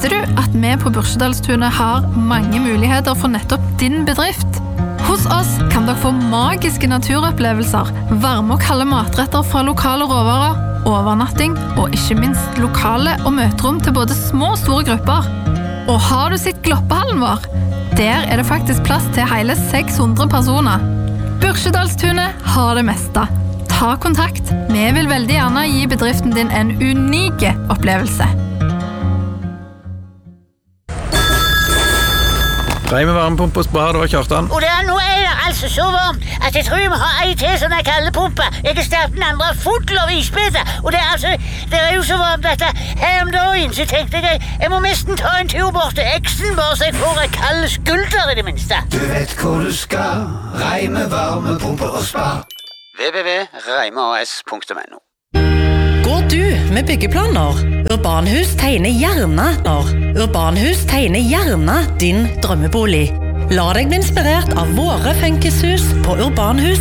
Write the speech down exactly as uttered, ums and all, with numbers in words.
Visste du at vi på Børsedalstunet har mange muligheter for nettopp din bedrift? Hos oss kan dere få magiske naturopplevelser, varme og kalde matretter fra lokale råvarer, overnatting og ikke minst lokale og møterom til både små og store grupper. Og har du sett gloppehallen vår? Der er det faktisk plass til hele seks hundre personer. Børsedalstunet har det meste. Ta kontakt. Vi vil veldig gjerne gi bedriften din en unik opplevelse. Reime varmepumpe og spar, det var Kjartan. Og det er nå er det altså så varmt, at jeg tror jeg må ha en til sånn en kaldepumpe. Jeg har startet den andre full av isbiter, og det er altså, det er jo så varmt at her om dagen så tenkte jeg, jeg må nesten ta en tur bort til eksen, bare så jeg får en kald skulder i det minste. Du vet hvor du skal, Reime varmepumpe og spar. w w w punktum reimeas punktum n o Går du med byggeplaner? Urbanhus tegner gjerne når. Urbanhus tegner gjerne din drømmebolig. La deg bli inspirert av våre funkishus på urbanhus